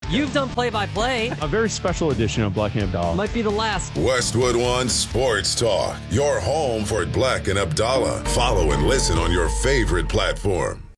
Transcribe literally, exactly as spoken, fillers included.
You've done play-by-play. A very special edition of Black and Abdallah. Might be the last. Westwood One Sports Talk, your home for Black and Abdallah. Follow and listen on your favorite platform.